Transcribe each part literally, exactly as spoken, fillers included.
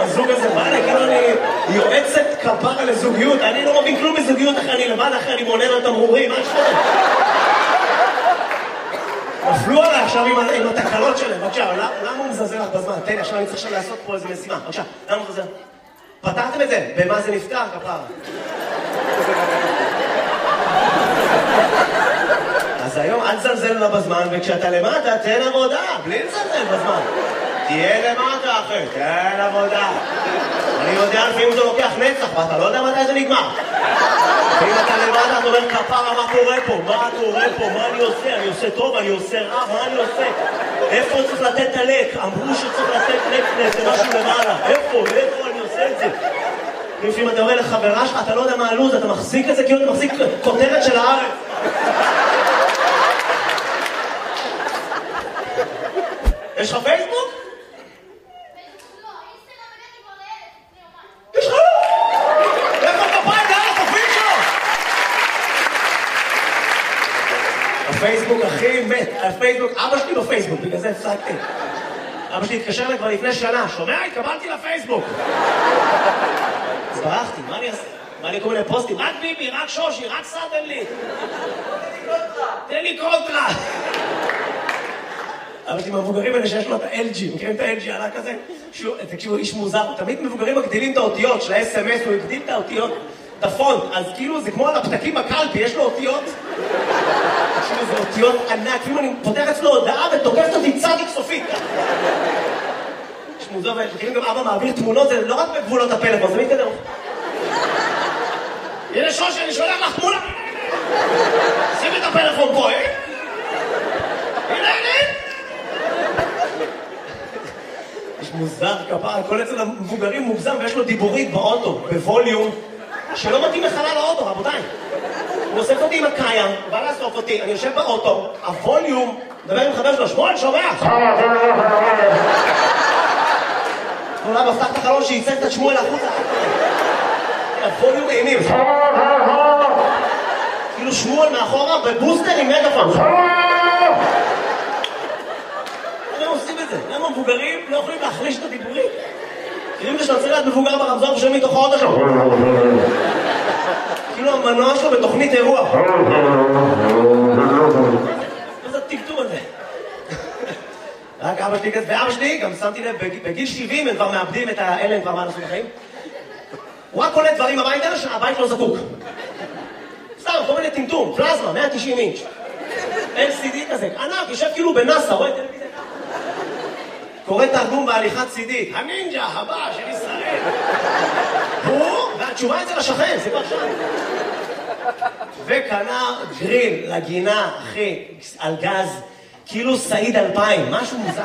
הזוג הזה, מה אני, כאילו אני יועצת כפרה לזוגיות, אני לא מבין כלום בזוגיות אחרי אני לבד, אחרי אני מונה על תמרורים, מה יש לך? נפלו עליי עכשיו עם, עם התקלות שלהם, בבקשה, למה הוא מזלזל לך בזמן? תן לי, עכשיו אני צריך עכשיו לעשות פה איזה משימה, בבקשה, למה הוא מזלזל? פתרתם את זה? במה זה נפתר, כפרה? אז היום אל תזלזל לה בזמן, וכשאתה למטה, תן עבודה, בלי לזלזל בזמן. תהיה למטה, אחי, תן עבודה. אני יודע לפעמים זה לוקח נצח, ואתה לא יודע מתי זה נגמר. ואם אתה למטה, אתה אומר, כפרה, מה קורה פה? מה קורה פה? מה אני עושה? אני עושה טוב, אני עושה רע, מה אני עושה? איפה צריך לתת את הלק? אמרו שצריך לתת לק למשהו למעלה. איפה? איפה אני עושה את זה? לפעמים אתה אומר לחברה שלך, אתה לא יודע מה הלו"ז, אתה מחזיק את זה כאילו אתה מחזיק כותרת של הארץ. יש לך פייסבוק? יש לך? איפה כפיים? לאן החופים שלו? הפייסבוק הכי מת, הפייסבוק, אבא שלי בפייסבוק, בגלל זה הפסקתי. אבא שלי התקשר לי כבר לפני שנה, שומע? התקבלתי לפייסבוק. אז ברחתי, מה אני אעשה? מה לי כל מיני פוסטים? רק ביבי, רק שושי, רק סרדן לי. תן לי קונטרה. אבל עם המבוגרים האלה שיש לו את ה-אל ג'י, מכירים את ה-אל ג'י עלה כזה? תקשיבו, איש מוזר, תמיד מבוגרים מגדילים את האותיות של ה-אס אם אס, הוא הגדיל את האותיות, את הפונט, אז כאילו זה כמו על הפתקים בקלפי, יש לו אותיות. תקשיבו, זה אותיות ענק, כאילו אני פותח אצלו הודעה ותוקפת אותי צדיק סופית. יש מוזר, מכירים גם אבא מעביר תמונות, זה לא רק בגבולות הפלאפון, זה מתקדם. הנה שושי, אני שולח לך תמונה. שימי את הפלאפון פה, אה? הנה, הנה. יש מוזר כפרה, כל אצל המבוגרים מוגזם ויש לו דיבורית באוטו, בווליום, שלא מתאים לחלל האוטו, רבותיי. הוא אוסף אותי עם הקיים, הוא בא לאסוף אותי, אני יושב באוטו, הווליום, מדבר עם חבר שלו, שמואל, שומע? הוא לא מפתח את החלון שייצג את שמואל החוצה. הווליום אימים. כאילו שמואל מאחורה בבוסטר עם מגפון. למה עושים את זה? למה מבוגרים לא יכולים להחליש את הדיבורים? כאילו שאתה צריך להיות מבוגר ברמזור ושומעים מתוך האוטו שלו. כאילו המנוע שלו בתוכנית אירוע. מה זה הטקטום הזה? רק אבא שלי כזה, ואבא שלי, גם שמתי לב, בגיל שבעים הם כבר מאבדים את האלה, הם כבר מה לעשות בחיים. הוא רק קולט דברים הביתה שהבית לא זקוק. סתם, כל מיני טמטום, פלזמה, מאה ותשעים אינץ'. אל סי די כזה, ענק, יושב כאילו בנאסא, רואה טלוויזיה. קורא תרגום בהליכת סי די, הנינג'ה הבא של ישראל. הוא, והתשובה אצל השכן, זה כבר שם. וקנה גריל לגינה, אחי, על גז, כאילו סעיד אלפיים, משהו מוזר.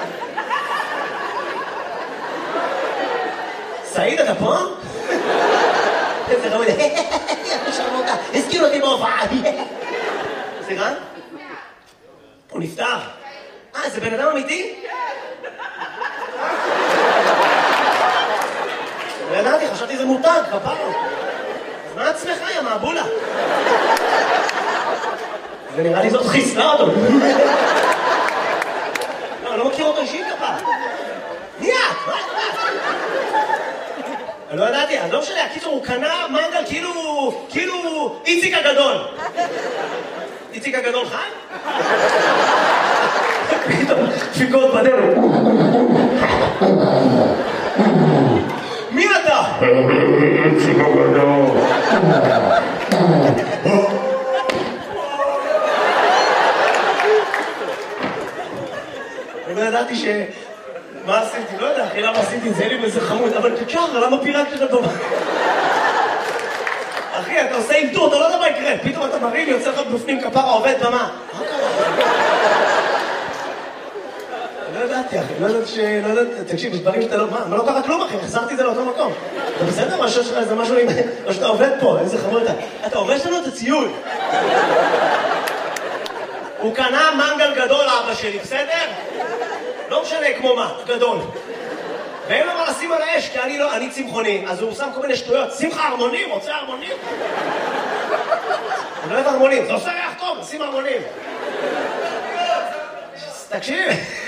סעיד, אתה פה? איזה רמוד, שרמותה, הזכיר אותי בהופעה. סליחה? הוא נפטר. אה, זה בן אדם אמיתי? לא ידעתי, חשבתי זה מותג, כפרה. אז מה עצמך, יא מעבולה? ונראה לי זאת חיסלה אותו. לא, אני לא מכיר אותו אישית כפרה. מי את? מה את? אני לא ידעתי, אז לא משנה, הקיצור הוא קנה מנגל כאילו, כאילו איציק הגדול. איציק הגדול חי? פתאום, דפיקות בדרך. מי אתה? איציק הגדול. אני לא ידעתי ש... מה עשיתי? לא יודע, אחי, למה עשיתי את זה? אין לי בזה חמוד, אבל תקשר, למה פירקת לך טובה? אחי, אתה עושה אילתור, אתה לא יודע מה יקרה. פתאום אתה מרים, יוצא לך בפנים כפרה, עובד במה. מה קרה? לא ידעתי, אחי, לא ידעתי ש... לא ידעתי, תקשיב, יש דברים שאתה לא... מה? מה לא קרה כלום, אחי? החזרתי את זה לאותו מקום. זה בסדר? מה שיש לך איזה משהו עם... או שאתה עובד פה, איזה חמוד אתה. אתה עובד לנו את הציוד. הוא קנה מנגל גדול, אבא שלי, בסדר? לא משנה כמו מה, גדול. ואין לו מה לשים על האש, כי אני לא, אני צמחוני, אז הוא שם כל מיני שטויות. שמחה הרמונים, רוצה הרמונים? אני לא אוהב הרמונים, זה עושה ריח טוב, שים הרמונים. תקשיב.